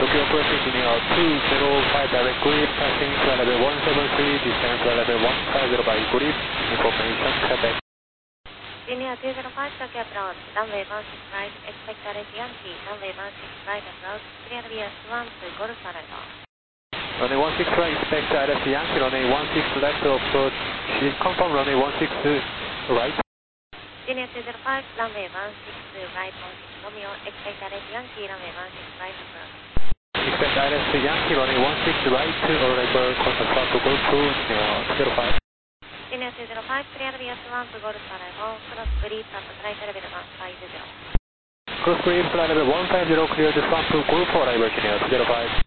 Tokyo Crossing Junior 205 direct grip, passing flight level 173, descent flight level 150 by grip, information traffic. Junior 205 Tokyo approach, runway 16 right, expect RS Yankee, runway 16 right approach, clear via Swan to Golf arrival. Runway 16 right, expect RS Yankee, runway 16 left approach, confirm runway 16 right. Junior 205, runway 16 right, 16 Romeo, expect RS Yankee, runway 16 right approach. Expect RS Yankee, runway 16 right, arrival, contact Swan to Golf 205. Junior 205, clear via Swan to Golf arrival, cross grip at flight level 150. Cross grip, flight level 150, clear the Swan to Golf arrival, Junior 205.